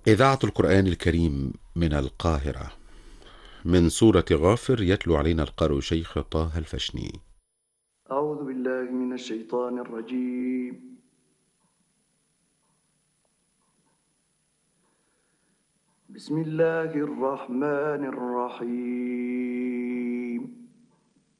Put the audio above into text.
إذاعة القرآن الكريم من القاهرة، من سورة غافر، يتلو علينا القارئ شيخ طه الفشني. أعوذ بالله من الشيطان الرجيم. بسم الله الرحمن الرحيم.